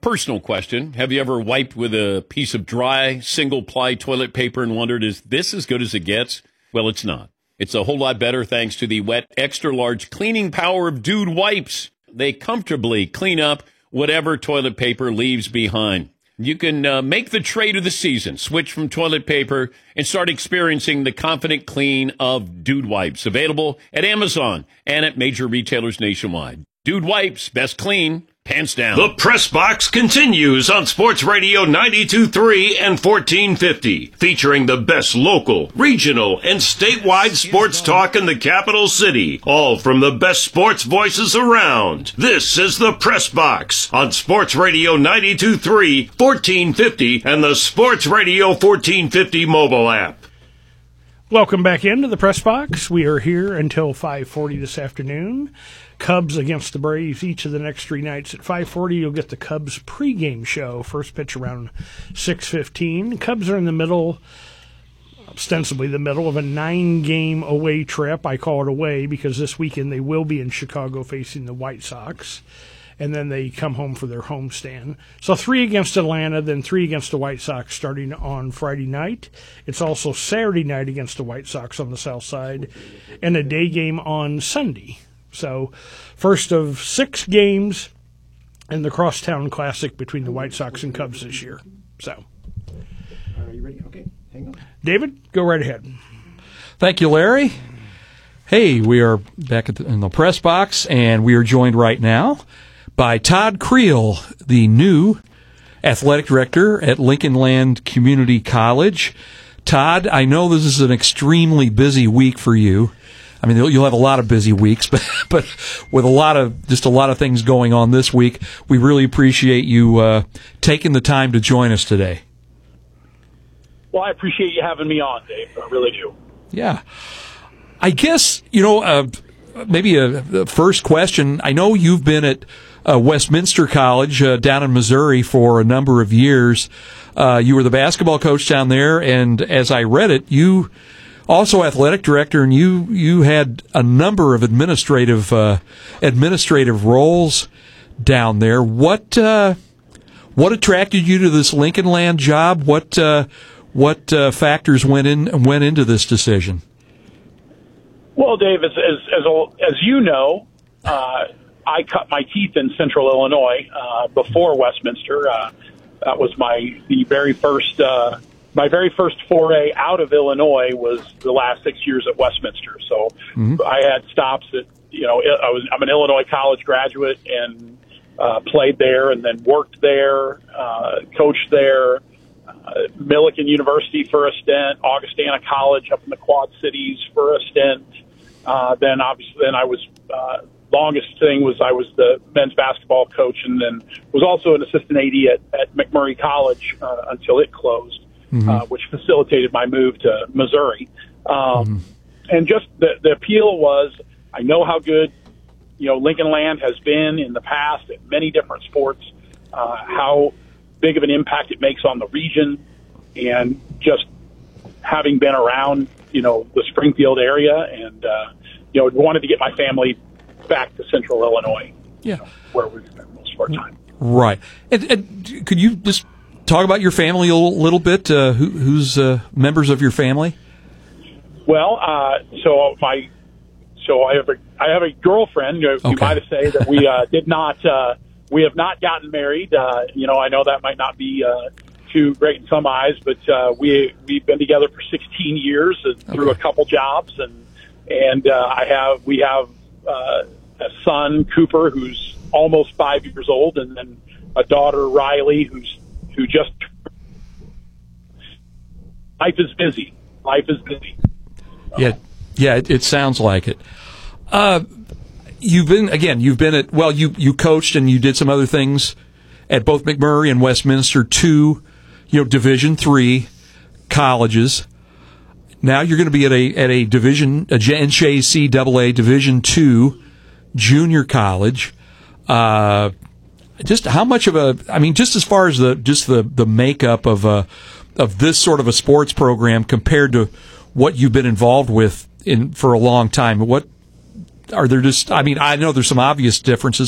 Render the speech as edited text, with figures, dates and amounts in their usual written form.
personal question. Have you ever wiped with a piece of dry, single-ply toilet paper and wondered, is this as good as it gets? Well, it's not. It's a whole lot better thanks to the wet, extra-large cleaning power of Dude Wipes. They comfortably clean up whatever toilet paper leaves behind. You can make the trade of the season. Switch from toilet paper and start experiencing the confident clean of Dude Wipes. Available at Amazon and at major retailers nationwide. Dude Wipes, best clean, pants down. The Press Box continues on Sports Radio 92.3 and 1450, featuring the best local, regional, and statewide sports talk in the capital city, all from the best sports voices around. This is the Press Box on Sports Radio 92.3, 1450, and the Sports Radio 1450 mobile app. Welcome back into the Press Box. We are here until 5:40 this afternoon. Cubs against the Braves each of the next three nights. At 5:40, you'll get the Cubs pregame show. First pitch around 6:15. Cubs are in the middle, ostensibly the middle, of a 9-game away trip. I call it away because this weekend they will be in Chicago facing the White Sox. And then they come home for their homestand. So 3 against Atlanta, then 3 against the White Sox starting on Friday night. It's also Saturday night against the White Sox on the south side, and a day game on Sunday. So first of 6 games in the Crosstown Classic between the White Sox and Cubs this year. So, are you ready? Okay, hang on. David, go right ahead. Thank you, Larry. Hey, we are back in the Press Box, and we are joined right now by Todd Creel, the new athletic director at Lincoln Land Community College. Todd, I know this is an extremely busy week for you. I mean, you'll have a lot of busy weeks, but with a lot of things going on this week, we really appreciate you taking the time to join us today. Well, I appreciate you having me on, Dave. I really do. Yeah. I guess, maybe a first question. I know you've been at Westminster College down in Missouri for a number of years. You were the basketball coach down there, and as I read it, you also athletic director, and you had a number of administrative roles down there. What attracted you to this Lincoln Land job? What factors went into this decision? Well, Dave, as you know, I cut my teeth in Central Illinois before Westminster. That was my very first foray out of Illinois was the last 6 years at Westminster. So I had stops at I'm an Illinois college graduate and played there, and then worked there, coached there. Millikan University for a stint, Augustana College up in the Quad Cities for a stint. Then I was longest thing was I was the men's basketball coach, and then was also an assistant AD at McMurray College until it closed, which facilitated my move to Missouri. And just the appeal was, I know how good Lincoln Land has been in the past at many different sports, how big of an impact it makes on the region, and just having been around the Springfield area, and wanted to get my family back to Central Illinois, where we've spent most of our time. Right. And could you just talk about your family a little bit? Who's members of your family? Well, so I have a girlfriend. You might have said that we have not gotten married. I know that might not be too great in some eyes, but we've been together for 16 years through a couple jobs, and we have a son, Cooper, who's almost 5 years old, and then a daughter, Riley, who just life is busy. Yeah, it sounds like it. You've been at, you coached and you did some other things at both McMurray and Westminster, two, Division III colleges. Now you're going to be at a NJCAA Division II junior college. Just how much of just as far as the makeup of this sort of a sports program compared to what you've been involved with for a long time, what are there I know there's some obvious differences,